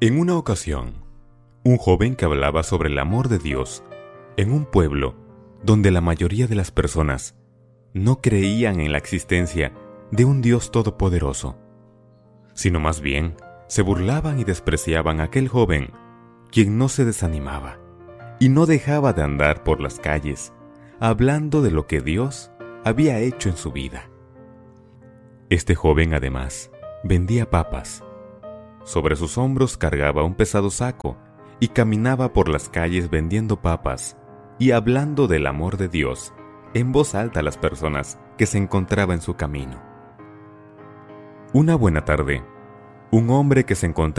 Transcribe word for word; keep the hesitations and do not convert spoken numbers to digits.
En una ocasión, un joven que hablaba sobre el amor de Dios en un pueblo donde la mayoría de las personas no creían en la existencia de un Dios todopoderoso, sino más bien se burlaban y despreciaban a aquel joven quien no se desanimaba y no dejaba de andar por las calles hablando de lo que Dios había hecho en su vida. Este joven además vendía papas. Sobre sus hombros cargaba un pesado saco y caminaba por las calles vendiendo papas y hablando del amor de Dios en voz alta a las personas que se encontraban en su camino. Una buena tarde, un hombre que se encontraba